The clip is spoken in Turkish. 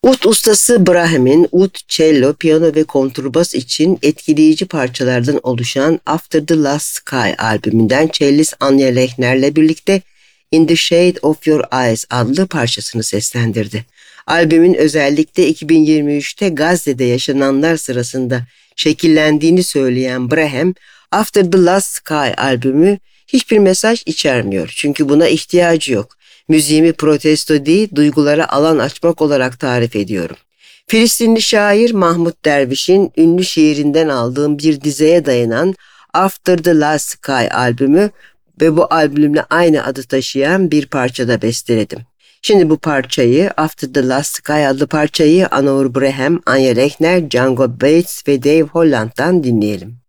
Ud ustası Brahm'in ud, cello, piyano ve kontrbas için etkileyici parçalardan oluşan After the Last Sky albümünden cellist Anya Lechner'le birlikte In the Shade of Your Eyes adlı parçasını seslendirdi. Albümün özellikle 2023'te Gazze'de yaşananlar sırasında şekillendiğini söyleyen Braham, After the Last Sky albümü hiçbir mesaj içermiyor çünkü buna ihtiyacı yok. Müziğimi protesto değil, duygulara alan açmak olarak tarif ediyorum. Filistinli şair Mahmut Derviş'in ünlü şiirinden aldığım bir dizeye dayanan After the Last Sky albümü ve bu albümle aynı adı taşıyan bir parçada besteledim. Şimdi bu parçayı, After the Last Sky adlı parçayı Anaur Braham, Anya Lechner, Django Bates ve Dave Holland'dan dinleyelim.